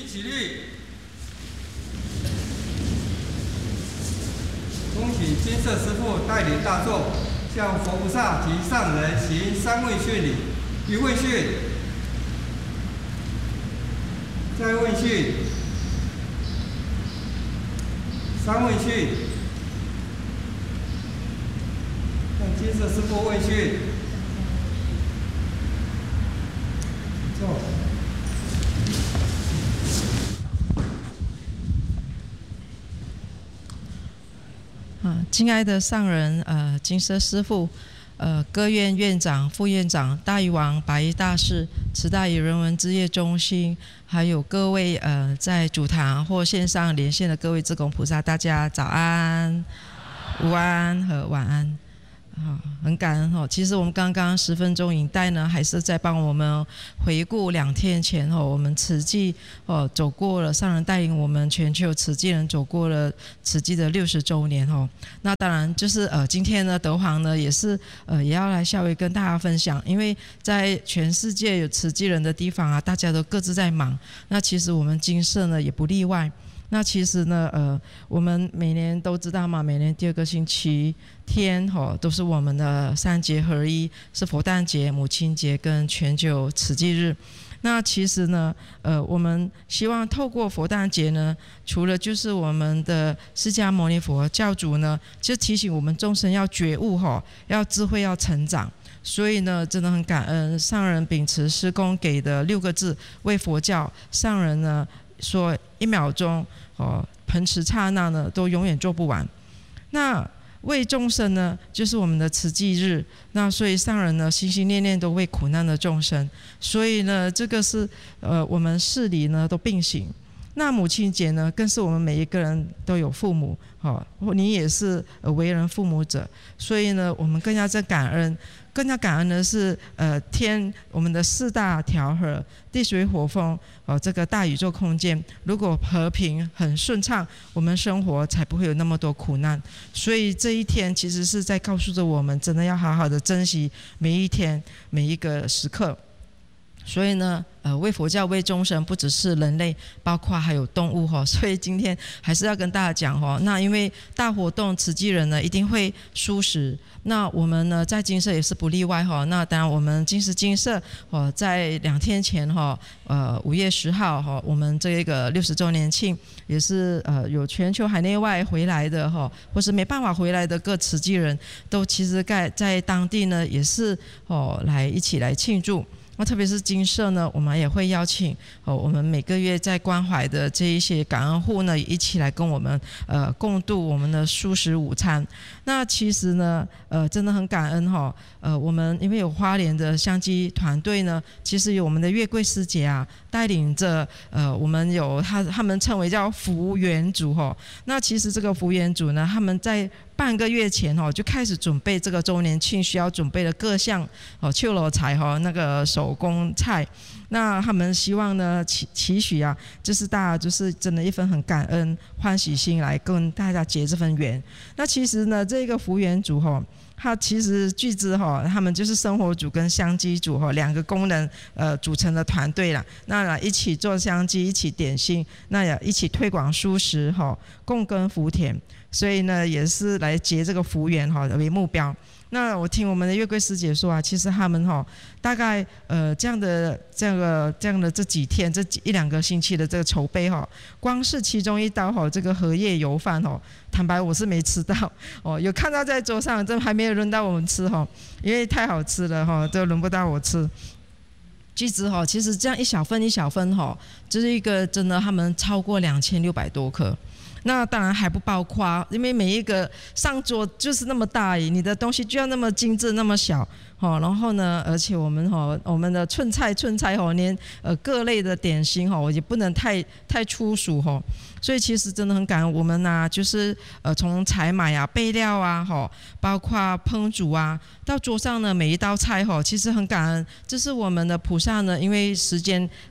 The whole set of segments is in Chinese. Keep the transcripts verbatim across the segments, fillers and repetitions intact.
请起立。恭请金色师父带领大众向佛菩萨及上人行三问讯礼。一问讯，再问讯，三问讯，向金色师父问讯。坐。 啊，敬爱的上人，呃，金色师父，呃，各院院长、副院长、大禹王、白衣大士、慈大禹人文之业中心，还有各位呃在主堂或线上连线的各位志工菩萨，大家早安、午安和晚安。啊，很感恩哦。其实我们刚刚十分钟影带呢，还是在帮我们回顾两天前哦，我们慈济哦走过了，上人带领我们全球慈济人走过了慈济的六十周年哦。那当然就是呃，今天呢，德皇呢也是呃也要来稍微跟大家分享，因为在全世界有慈济人的地方啊，大家都各自在忙。那其实我们金色呢也不例外。那其实呢，呃，我们每年都知道嘛，每年第二个星期天，吼，都是我们的三节合一，是佛诞节、母亲节跟全球慈济日。那其实呢，呃，我们希望透过佛诞节呢，除了就是我们的释迦牟尼佛教主呢，就提醒我们众生要觉悟，吼，要智慧，要成长。所以呢，真的很感恩上人秉持师公给的六个字为佛教，上人呢说一秒钟。哦，盆池刹那呢，都永远做不完。那为众生呢，就是我们的慈济日。那所以上人呢，心心念念都为苦难的众生。所以呢，这个是呃，我们事理呢都并行。那母亲节呢，更是我们每一个人都有父母，哦，你也是呃为人父母者，所以呢，我们更加在感恩。更加感恩的是，呃，天，我们的四大调和，地水火风，哦，这个大宇宙空间，如果和平很顺畅，我们生活才不会有那么多苦难。所以这一天其实是在告诉着我们，真的要好好的珍惜每一天每一个时刻。所以呢，呃，为佛教为众生，不只是人类，包括还有动物哈。所以今天还是要跟大家讲哈，那因为大活动，慈济人呢一定会蔬食。那我们呢在金色也是不例外哈。那当然我们金石金色哦，在两天前哈，呃五月十号哈，我们这个六十周年庆也是呃有全球海内外回来的哈，或是没办法回来的各慈济人都其实在在当地呢也是哦来一起来庆祝。那特别是金色呢，我们也会邀请哦，我们每个月在关怀的这一些感恩户呢，一起来跟我们呃共度我们的蔬食午餐。那其实呢，呃，真的很感恩哈、哦，呃，我们因为有花莲的香积团队呢，其实有我们的月桂师姐啊，带领着呃，我们有他他们称为叫福缘组哈、哦。那其实这个福缘组呢，他们在半个月前哦就开始准备这个周年庆需要准备的各项哦秋罗菜哈那个手工菜，那他们希望呢期期许啊，就是大家就是真的一份很感恩欢喜心来跟大家结这份缘。那其实呢这个福缘组哈。它其实聚资哈，他们就是生活组跟香积组哈两个功能呃组成的团队啦。那一起做香积，一起点心，那也一起推广蔬食哈，共耕福田。所以呢，也是来结这个福缘哈为目标。那我听我们的月桂师姐说啊，其实他们哈大概呃这样的这个这样的这几天这一两个星期的这个筹备哈，光是其中一道哈这个荷叶油饭哈，坦白我是没吃到哦，有看到在桌上，这还没有轮到我们吃哈，因为太好吃了哈，这轮不到我吃。橘子哈，其实这样一小份一小份哈，就是一个真的他们超过两千六百多颗。那当然还不包括，因为每一个上桌就是那么大而已，你的东西就要那么精致那么小，哦，然后呢，而且我们哈，我们的寸菜寸菜哈，连呃各类的点心哈，也不能太太粗俗哈，所以其实真的很感恩我们呐、啊，就是呃从采买啊、备料啊哈，包括烹煮啊，到桌上呢每一道菜哈，其实很感恩，这是我们的菩萨呢，因为时间还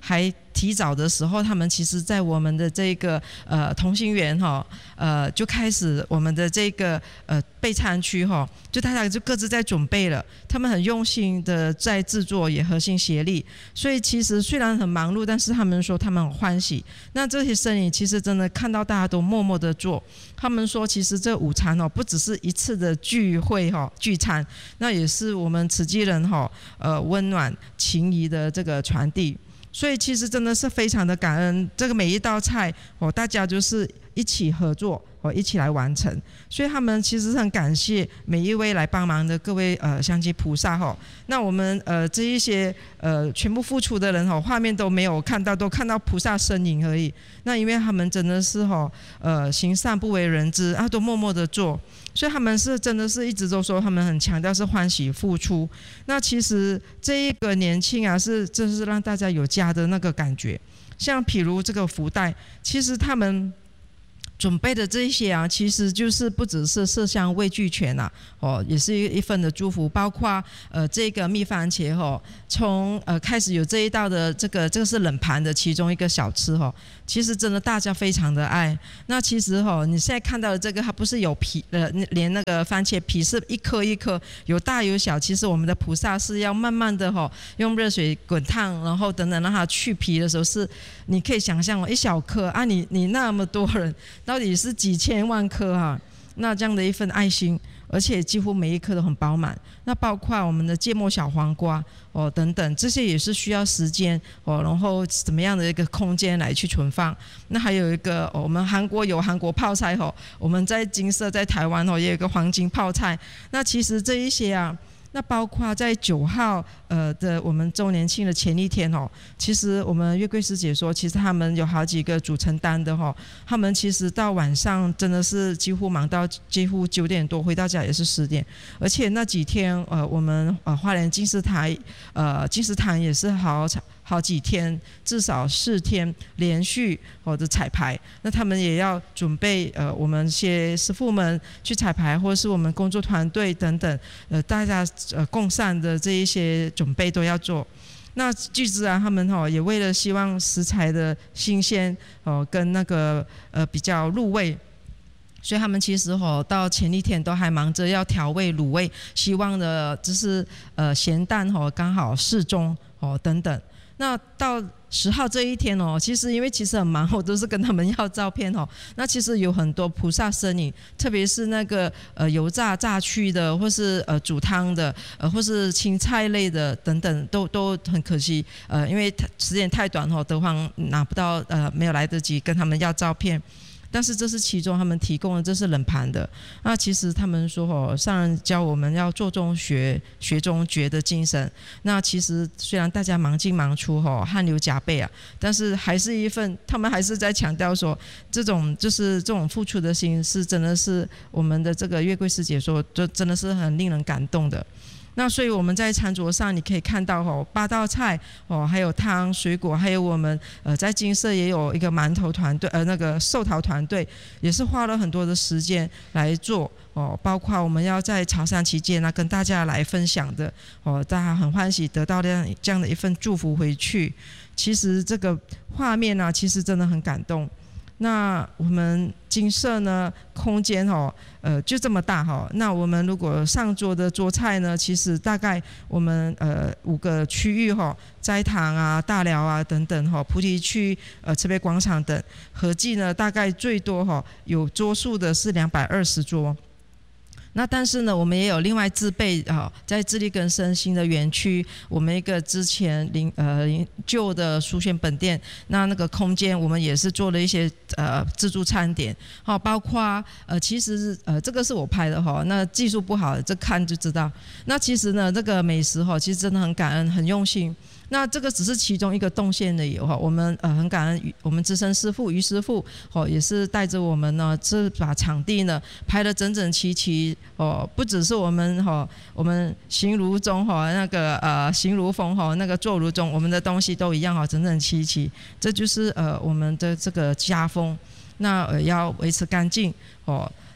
提早的时候，他们其实在我们的这个呃同心圆哈，呃就开始我们的这个呃备餐区哈，就大家就各自在准备了，他们很用心的在制作，也合心协力，所以其实虽然很忙碌，但是他们说他们很欢喜。那这些生意其实真的看到大家都默默的做，他们说其实这午餐哦不只是一次的聚会哈聚餐，那也是我们慈济人哈呃温暖情谊的这个传递。所以其实真的是非常的感恩，这个每一道菜哦，大家就是一起合作哦，一起来完成。所以他们其实很感谢每一位来帮忙的各位呃香积菩萨哈。那我们呃这一些呃全部付出的人哈，画面都没有看到，都看到菩萨身影而已。那因为他们真的是哈呃行善不为人知啊，都默默的做。所以他们是真的是一直都说他们很强调是欢喜付出。那其实这一个年庆啊，是就是让大家有家的那个感觉。像譬如这个福袋，其实他们准备的这些啊，其实就是不只是色香味俱全啊，哦，也是一份的祝福。包括呃这个蜜番茄哦，从呃开始有这一道的这个这个是冷盘的其中一个小吃哦，其实真的大家非常的爱。那其实哦，你现在看到的这个它不是有皮呃，连那个番茄皮是一颗一颗，有大有小。其实我们的菩萨是要慢慢的哦，用热水滚烫，然后等等让它去皮的时候是，你可以想象哦，一小颗啊，你你那么多人。到底是几千万颗哈、啊，那这样的一份爱心，而且几乎每一颗都很饱满。那包括我们的芥末小黄瓜哦等等，这些也是需要时间哦，然后怎么样的一个空间来去存放。那还有一个、哦、我们韩国有韩国泡菜哦，我们在金色在台湾哦也有一个黄金泡菜。那其实这一些啊。那包括在九号呃的我们周年庆的前一天哦，其实我们月桂师姐说，其实他们有好几个组成单的哦，他们其实到晚上真的是几乎忙到几乎九点多，回到家也是十点，而且那几天呃我们呃花莲金石台呃金石堂也是好好几天，至少四天连续哦的彩排，那他们也要准备呃我们些师父们去彩排，或是我们工作团队等等呃大家呃共善的这一些准备都要做。那巨资啊他们哦也为了希望食材的新鲜哦跟那个呃比较入味，所以他们其实哦到前一天都还忙着要调味卤味，希望的就是呃咸淡哦刚好适中哦等等。那到十号这一天哦，其实因为其实很忙，我都是跟他们要照片哦。那其实有很多菩萨身影，特别是那个呃油炸炸区的，或是呃煮汤的，呃或是青菜类的等等，都都很可惜。呃，因为时间太短哦，德皇拿不到呃没有来得及跟他们要照片。但是这是其中他们提供的，这是冷盘的。那其实他们说哦，上人教我们要做中学，学中觉的精神。那其实虽然大家忙进忙出哦，汗流浃背啊，但是还是一份，他们还是在强调说，这种就是这种付出的心，是真的是我们的这个月桂师姐说，就真的是很令人感动的。那所以我们在餐桌上你可以看到哦，八道菜哦，还有汤、水果，还有我们呃在金色也有一个馒头团队，呃那个寿桃团队也是花了很多的时间来做哦，包括我们要在潮汕期间呢跟大家来分享的哦，大家很欢喜得到这样这样的一份祝福回去。其实这个画面呢、啊，其实真的很感动。那我们金色呢空间哦，呃就这么大哈、哦。那我们如果上桌的桌菜呢，其实大概我们呃五个区域哈、哦，斋堂啊、大寮啊等等哈、哦，菩提区、呃慈悲广场等，合计呢大概最多哈、哦、有桌数的是两百二十桌。那但是呢，我们也有另外自备啊，在自力更生新的园区，我们一个之前零呃旧的书轩本店，那那个空间我们也是做了一些呃自助餐点，好，包括呃其实呃这个是我拍的哈，那技术不好，这看就知道。那其实呢，这个美食哈，其实真的很感恩，很用心。那这个只是其中一个动线的有哈，我们呃很感恩我们资深师傅于师傅哦，也是带着我们呢，这把场地呢排得整整齐齐哦，不只是我们哈，我们行如钟哈，那个呃行如风哈，那个坐如钟，我们的东西都一样哈，整整齐齐，这就是呃我们的这个家风。那呃要维持干净哦。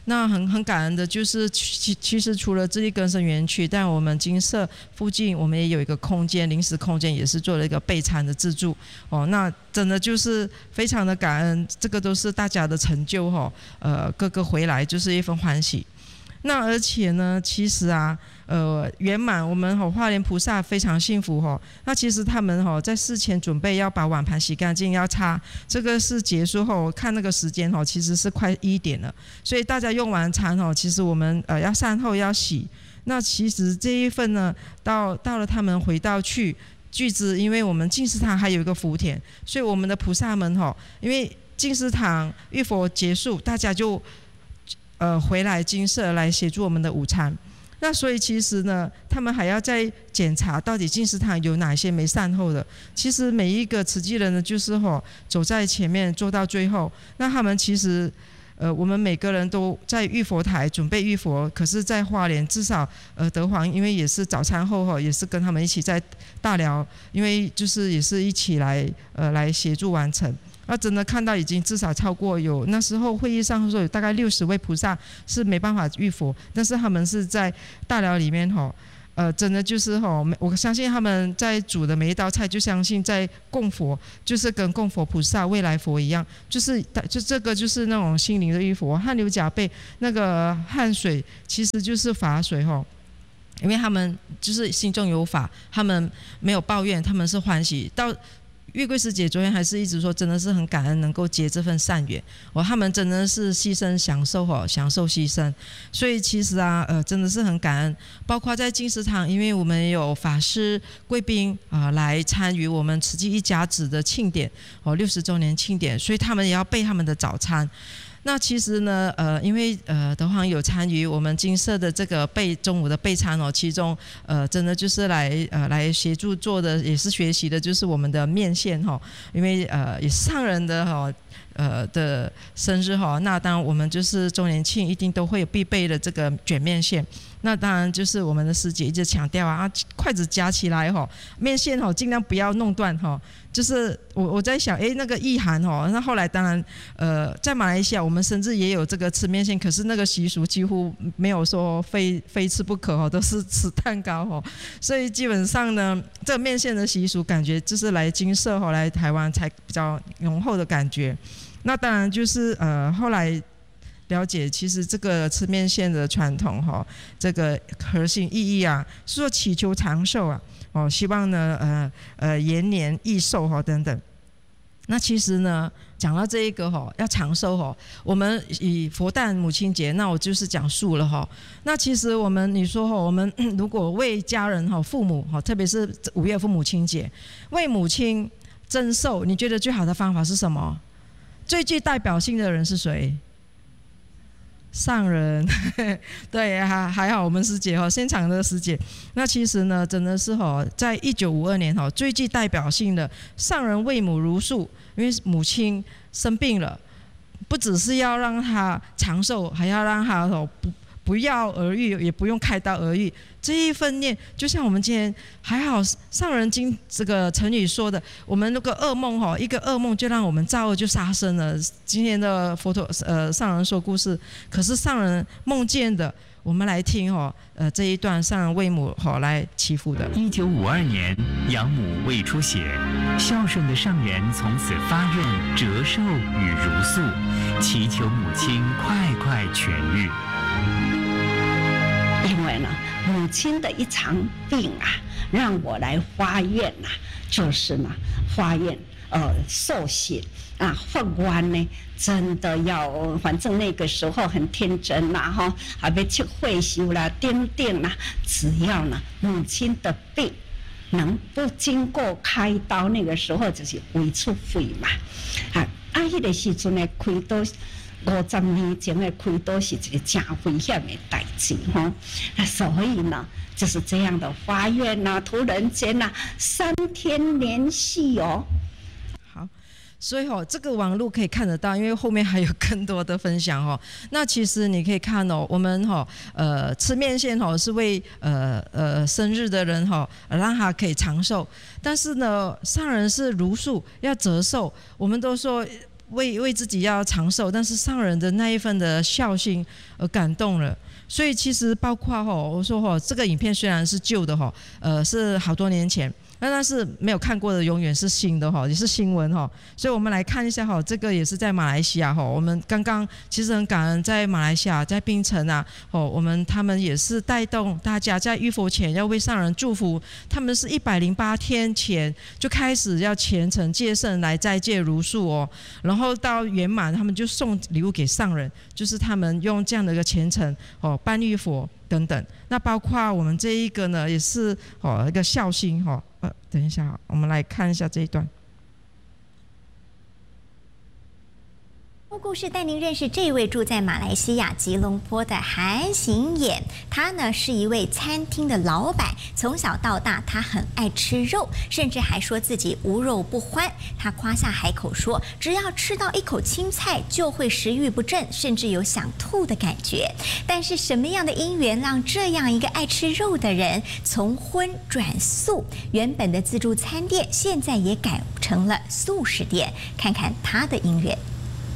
那很很感恩的就是其其实除了自力更生园区，但我们金社附近我们也有一个空间，临时空间也是做了一个备餐的自助哦。那真的就是非常的感恩，这个都是大家的成就哈、哦。呃，各个回来就是一份欢喜。那而且呢，其实啊，呃，圆满我们吼花莲菩萨非常幸福吼。那其实他们吼在事前准备要把碗盘洗干净，要擦，这个是结束后看那个时间吼，其实是快一点了。所以大家用完餐吼，其实我们呃要善后要洗。那其实这一份呢，到到了他们回到去聚资，因为我们净思堂还有一个福田，所以我们的菩萨们吼，因为净思堂浴佛结束，大家就。呃，回来金社来协助我们的午餐，那所以其实呢，他们还要再检查到底净思堂有哪些没善后的。其实每一个慈济人呢，就是吼、哦、走在前面做到最后。那他们其实，呃，我们每个人都在浴佛台准备浴佛，可是，在花莲至少呃德皇因为也是早餐后吼，也是跟他们一起在大寮，因为就是也是一起来呃来协助完成。那真的看到已经至少超过有那时候会议上说有大概六十位菩萨是没办法浴佛，但是他们是在大寮里面吼，呃，真的就是吼，我相信他们在煮的每一道菜，就相信在供佛，就是跟供佛菩萨、未来佛一样，就是就这个就是那种心灵的浴佛。汗流浃背，那个汗水其实就是法水吼。因为他们就是心中有法，他们没有抱怨，他们是欢喜到。月桂师姐昨天还是一直说，真的是很感恩能够结这份善缘哦，他们真的是牺牲享受哦，享受牺牲，所以其实啊，呃，真的是很感恩。包括在净思堂，因为我们有法师贵宾啊、呃、来参与我们慈济一家子的庆典哦，六十周年庆典，所以他们也要备他们的早餐。那其实呢，呃，因为呃德皇有参与我们金社的这个备中午的备餐哦，其中呃真的就是来呃来协助做的，也是学习的，就是我们的面线哈、哦，因为呃也是上人的哈、哦。呃的生日哈，那当然我们就是周年庆一定都会有必备的这个卷面线。那当然就是我们的师姐一直强调啊，筷子夹起来哈，面线哈尽量不要弄断哈。就是我我在想，哎，那个意涵哈，那后来当然呃在马来西亚我们甚至也有这个吃面线，可是那个习俗几乎没有说非非吃不可哈，都是吃蛋糕哈。所以基本上呢，这个面线的习俗感觉就是来金社哈，来台湾才比较浓厚的感觉。那当然就是呃，后来了解，其实这个吃面线的传统哈，这个核心意义啊，是说祈求长寿啊，哦，希望呢呃呃延年益寿哈等等。那其实呢，讲到这一个哈，要长寿哈，我们以佛诞母亲节，那我就是讲素了哈。那其实我们你说哈，我们如果为家人哈、父母哈，特别是五月父母亲节，为母亲增寿，你觉得最好的方法是什么？最具代表性的人是谁？上人，对，还还好我们师姐哈，现场的师姐。那其实呢，真的是哈，在一九五二年哈，最具代表性的上人为母如素，因为母亲生病了，不只是要让她长寿，还要让她哦不不药而愈，也不用开刀而愈。这一份念，就像我们今天还好上人经这个成语说的，我们那个噩梦哈，一个噩梦就让我们造恶就杀生了。今天的佛陀呃上人说故事，可是上人梦见的，我们来听哈，呃这一段上人为母哈来祈福的。 一九五二年，养母胃出血，孝顺的上人从此发愿折寿与如素，祈求母亲快快痊愈。 因为呢，母亲的一场病啊，让我来发愿呐、啊，就是呢，发愿呃寿喜啊，发愿呢，真的要，反正那个时候很天真呐、啊、哈，还没去会修啦、奠定啦，只要呢母亲的病能不经过开刀，那个时候就是胃出血嘛，啊，啊，迄个时阵呢开刀。五十年前的开刀是一个真危险的代志哈，所以呢就是这样的发愿呐、啊，突然间呐、啊，三天连续哦。 好，所以哦，这个网络可以看得到，因为后面还有更多的分享哦。那其实你可以看哦，我们哈呃吃面线哦是为呃呃生日的人哈让他可以长寿，但是呢上人是如素要折寿，我们都说。 为为自己要长寿，但是上人的那一份的孝心而感动了。所以其实包括哈，我说哈，这个影片虽然是旧的哈，呃，是好多年前。那但是没有看过的永远是新的哈，也是新闻哈，所以我们来看一下哈，这个也是在马来西亚哈，我们刚刚其实很感恩在马来西亚在槟城啊，哦，我们他们也是带动大家在浴佛前要为上人祝福，他们是一百零八天前就开始要虔诚戒圣来斋戒如素哦，然后到圆满他们就送礼物给上人，就是他们用这样的一个虔诚哦办浴佛等等，那包括我们这一个呢也是哦一个孝心哈。呃，等一下，我们来看一下这一段。 故事带您认识这位住在马来西亚吉隆坡的韩行衍，他呢是一位餐厅的老板，从小到大他很爱吃肉，甚至还说自己无肉不欢。他夸下海口说，只要吃到一口青菜就会食欲不振，甚至有想吐的感觉。但是什么样的因缘让这样一个爱吃肉的人从荤转素？原本的自助餐店现在也改成了素食店，看看他的因缘。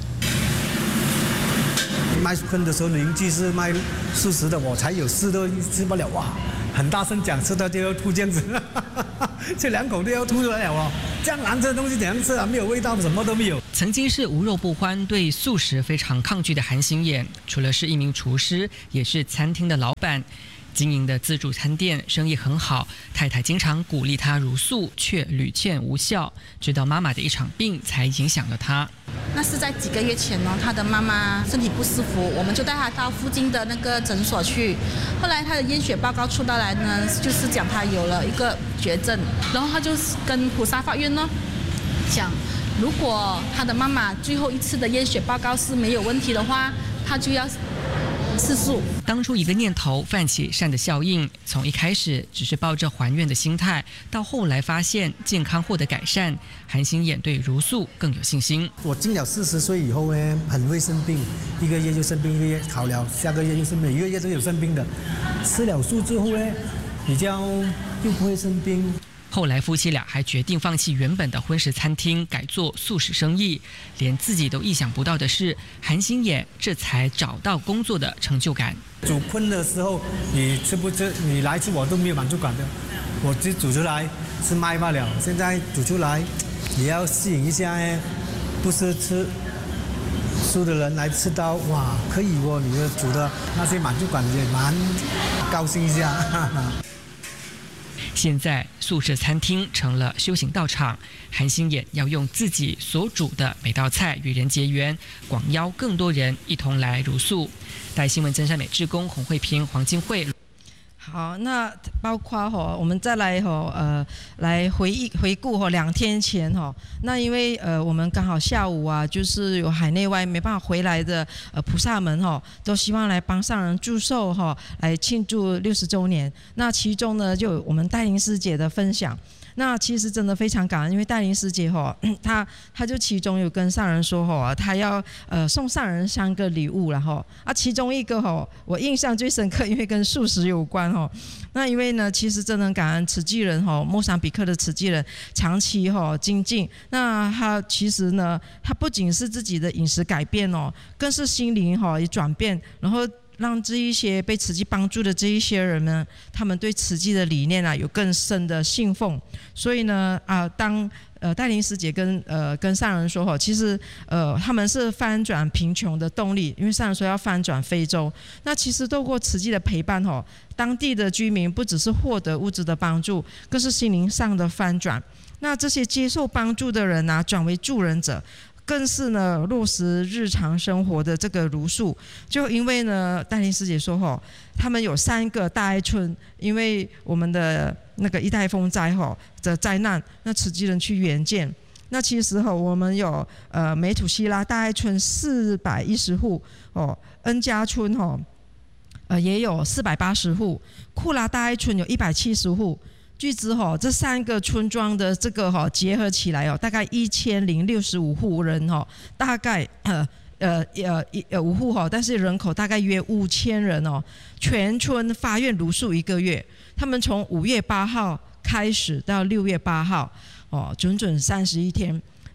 卖荤的时候，邻居是卖素食的，我才有事都吃不了哇！很大声讲，吃到就要吐这样子，这两口都要吐出来了哦！这样难吃的东西怎样吃啊？没有味道，什么都没有。 曾经是无肉不欢、对素食非常抗拒的韩行衍，除了是一名厨师，也是餐厅的老板。经营的自助餐店生意很好，太太经常鼓励他茹素，却屡劝无效。直到妈妈的一场病才影响了他。 那是在几个月前呢，他的妈妈身体不舒服，我们就带他到附近的那个诊所去。后来他的验血报告出到来呢，就是讲他有了一个绝症，然后他就跟普萨法院呢讲，如果他的妈妈最后一次的验血报告是没有问题的话，他就要吃素。 当初一个念头泛起善的效应，从一开始只是抱着还愿的心态，到后来发现健康获得改善，韩行衍对茹素更有信心。 我进了四十岁以后呢，很会生病，一个月就生病，一个月好了，下个月又生病，每个月都有生病的。吃了素之后呢，比较又不会生病。 后来夫妻俩还决定放弃原本的荤食餐厅，改做素食生意。连自己都意想不到的是，韩行衍这才找到工作的成就感。 煮荤的时候，你吃不吃，你来吃我都没有满足感的。我只煮出来是卖罢了，现在煮出来也要吸引一下哎，不是吃素的人来吃到，哇，可以哦，你的煮的那些满足感也蛮高兴一下。哈哈。 现在素食餐厅成了修行道场，韩行衍要用自己所煮的每道菜与人结缘，广邀更多人一同来茹素。带新闻真善美志工洪慧萍、黄金慧。 好，那包括哈，我们再来哈呃来回忆回顾哈两天前哈，那因为呃我们刚好下午啊，就是有海内外没办法回来的呃菩萨们哈，都希望来帮上人祝寿哈，来庆祝六十周年。那其中呢，就有我们戴琳师姐的分享。那其实真的非常感恩，因为戴琳师姐哈，她她就其中有跟上人说哈，她要呃送上人三个礼物然后啊，其中一个哈我印象最深刻，因为跟素食有关哈。那因为呢，其实真的很感恩慈济人哈，莫桑比克的慈济人长期哈精进，那他其实呢，他不仅是自己的饮食改变哦，更是心灵哈也转变，然后让这一些被慈济帮助的这一些人呢，他们对慈济的理念啊有更深的信奉。所以呢，啊，当呃戴琳师姐跟呃跟上人说哈，其实呃他们是翻转贫穷的动力，因为上人说要翻转非洲。那其实透过慈济的陪伴哈，当地的居民不只是获得物质的帮助，更是心灵上的翻转。那这些接受帮助的人啊，转为助人者。更是呢落实日常生活的这个茹素，就因为呢戴琳师姐说吼，他们有三个大爱村，因为我们的那个一代风灾吼的灾难，那慈济人去援建。那其实吼我们有呃美土西拉大爱村四百一十户哦，恩家村吼呃也有四百八十户，库拉大爱村有一百七十户。据知哈，这三个村庄的这个哈结合起来哦，大概一千零六十五户人哈，大概呃呃呃呃五户哈，但是人口大概约五千人哦。全村发愿茹素一个月，他们从五月八号开始到六月八号哦，整整三十一天。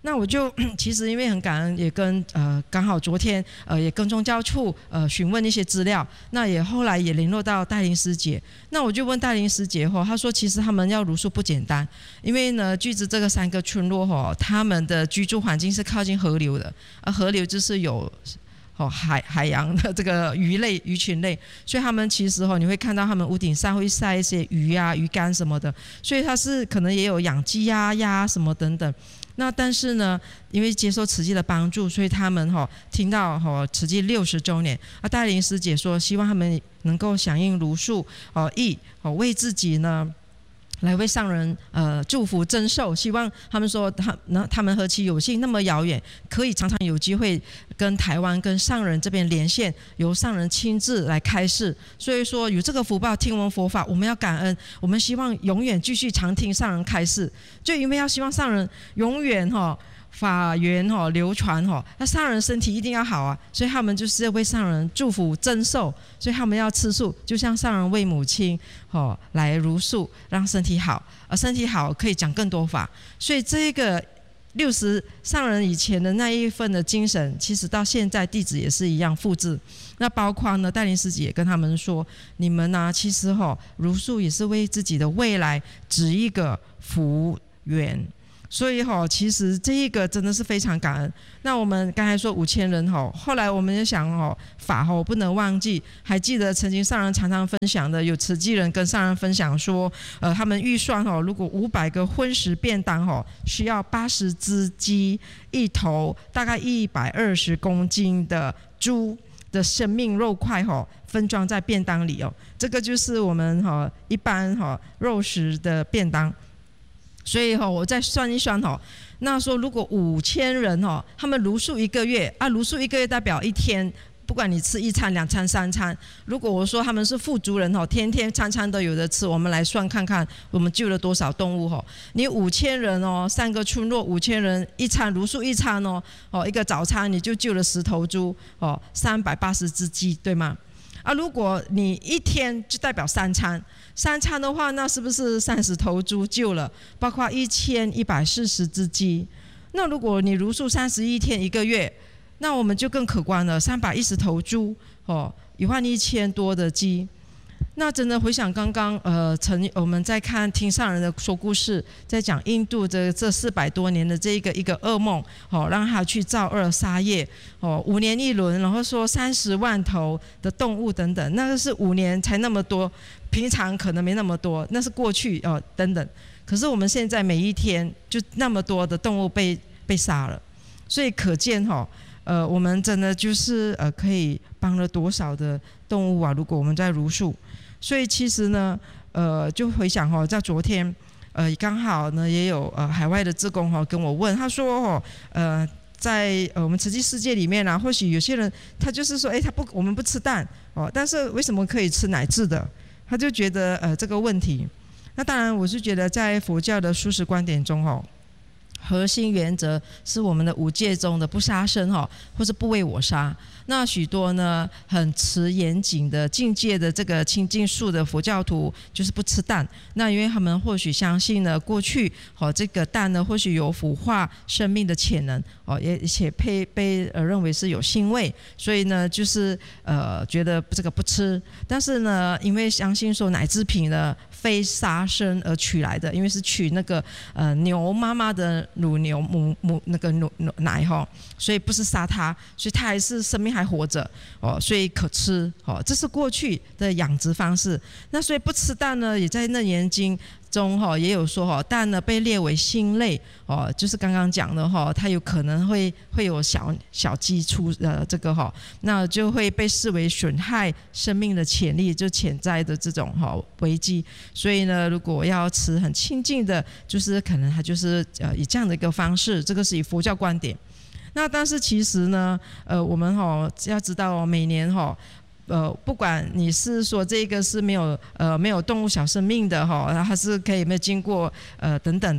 那我就其实因为很感恩，也跟呃刚好昨天呃也跟宗教处呃询问一些资料，那也后来也联络到戴琳师姐，那我就问戴琳师姐后，她说其实他们要茹素不简单，因为呢巨子这个三个村落吼，他们的居住环境是靠近河流的，而河流就是有哦海海洋的这个鱼类鱼群类，所以他们其实哦你会看到他们屋顶上会晒一些鱼啊鱼干什么的，所以它是可能也有养鸡呀鸭什么等等。那但是呢，因为接受慈济的帮助，所以他们哈、哦、听到哈、哦、慈济六十周年，啊戴琳师姐说，希望他们能够响应茹素哦义哦为自己呢。来为上人呃祝福增寿，希望他们说他那他们何其有幸那么遥远，可以常常有机会跟台湾跟上人这边连线，由上人亲自来开示。所以说有这个福报听闻佛法，我们要感恩，我们希望永远继续常听上人开示，就因为要希望上人永远哈、哦。法缘哈流传哈，那上人身体一定要好啊，所以他们就是为上人祝福增寿，所以他们要吃素，就像上人为母亲哦来茹素，让身体好，而身体好可以讲更多法，所以这个六十上人以前的那一份的精神，其实到现在弟子也是一样复制。那包括呢，戴琳师姐也跟他们说，你们呢、啊，其实哈、哦、茹素也是为自己的未来指一个福缘。所以哈，其实这一个真的是非常感恩。那我们刚才说五千人哈，后来我们就想哈，法哈不能忘记。还记得曾经上人常常分享的，有慈济人跟上人分享说，呃，他们预算哈，如果五百个荤食便当哈，需要八十只鸡，一头大概一百二十公斤的猪的生命肉块哈，分装在便当里哦。这个就是我们哈一般哈肉食的便当。所以哈，我再算一算哈，那说如果五千人哈，他们茹素一个月啊，茹素一个月代表一天，不管你吃一餐、两餐、三餐，如果我说他们是富足人哈，天天餐餐都有的吃，我们来算看看，我们救了多少动物哈？你五千人哦，三个村落五千人，一餐茹素一餐哦，哦一个早餐你就救了十头猪哦，三百八十只鸡，对吗？啊，如果你一天就代表三餐，三餐的话，那是不是三十头猪救了？包括一千一百四十只鸡。那如果你茹素三十一天一个月，那我们就更可观了，三百一十头猪哦，一万一千多的鸡。那真的回想刚刚呃，曾我们在看听上人的说故事，在讲印度的这四百多年的这一个一个噩梦，哦，让他去造恶杀业，哦，五年一轮，然后说三十万头的动物等等，那个是五年才那么多，平常可能没那么多，那是过去哦等等。可是我们现在每一天就那么多的动物被被杀了，所以可见哈、哦，呃，我们真的就是呃可以帮了多少的动物啊？如果我们在茹素。所以其实呢，呃，就回想哈、哦，在昨天，呃，刚好呢也有呃海外的志工哈、哦、跟我问，他说哦，呃，在呃我们慈济世界里面啊，或许有些人他就是说，哎，他不我们不吃蛋哦，但是为什么可以吃奶制的？他就觉得呃这个问题。那当然，我是觉得在佛教的素食观点中哦。核心原则是我们的五戒中的不杀生哈，或是不为我杀。那许多呢很持严谨的境界的这个清净素的佛教徒，就是不吃蛋。那因为他们或许相信呢，过去哦这个蛋呢或许有腐化生命的潜能哦，也而且被被呃认为是有腥味，所以呢就是呃觉得这个不吃。但是呢，因为相信说奶制品呢非杀生而取来的，因为是取那个呃牛妈妈的乳牛母母那个乳奶哈，所以不是杀它，所以它还是生命还活着哦，所以可吃哦，这是过去的养殖方式。那所以不吃蛋呢，也在《楞严经》中哈也有说哈，蛋呢被列为腥类哦，就是刚刚讲的哈，它有可能会会有小小鸡出呃这个哈，那就会被视为损害生命的潜力，就潜在的这种哈危机。所以呢，如果要吃很清净的，就是可能它就是呃以这样的一个方式，这个是以佛教观点。那但是其实呢，呃，我们哈要知道，每年哈。呃，不管你是说这个是没有呃没有动物小生命的哈，还是可以没有经过呃等等的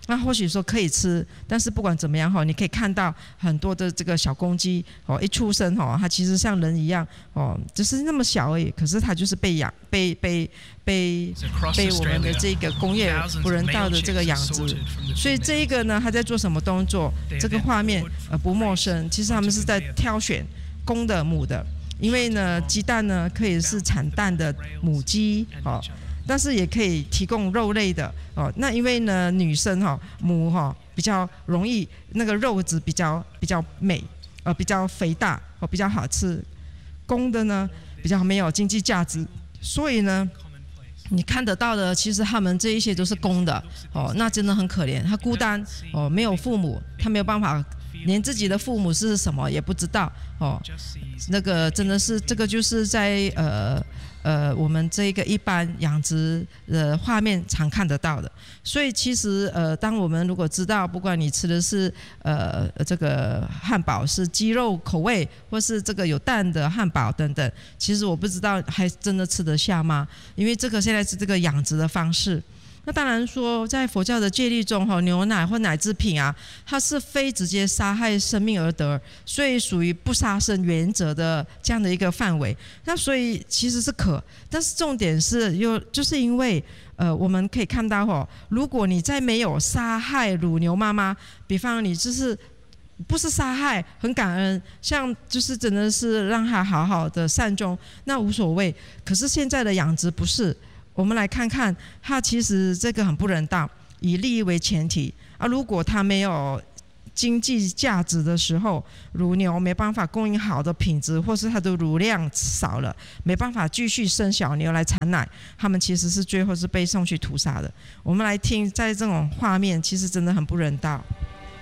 那或许说可以吃，但是不管怎么样哈，你可以看到很多的这个小公鸡哦，一出生哦，它其实像人一样哦，只是那么小而已，可是它就是被养、被被被被我们的这个工业不人道的这个养殖，所以这一个呢，它在做什么动作？这个画面呃不陌生，其实他们是在挑选公的、母的，因为呢，鸡蛋呢可以是产蛋的母鸡哦。但是也可以提供肉类的哦。那因为呢，女生哈、哦、母哈、哦、比较容易那个肉质比较比较美，呃比较肥大哦，比较好吃。公的呢比较没有经济价值，所以呢，你看得到的其实他们这一些都是公的哦，那真的很可怜，他孤单哦，没有父母，他没有办法，连自己的父母是什么也不知道哦。那个真的是这个就是在呃。呃，我们这个一般养殖的画面常看得到的，所以其实呃，当我们如果知道，不管你吃的是呃这个汉堡是鸡肉口味，或是这个有蛋的汉堡等等，其实我不知道还真的吃得下吗？因为这个现在是这个养殖的方式。那当然说，在佛教的戒律中，哈，牛奶或奶制品啊，它是非直接杀害生命而得，所以属于不杀生原则的这样的一个范围。那所以其实是可，但是重点是又就是因为，呃，我们可以看到哈，如果你在没有杀害乳牛妈妈，比方你就是不是杀害，很感恩，像就是真的是让它好好的善终，那无所谓。可是现在的养殖不是。我们来看看，它其实这个很不人道，以利益为前提啊。如果它没有经济价值的时候，乳牛没办法供应好的品质，或是它的乳量少了，没办法继续生小牛来产奶，它们其实是最后是被送去屠杀的。我们来听，在这种画面，其实真的很不人道。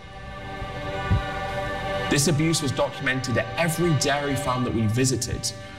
This abuse was documented at every dairy farm that we visited.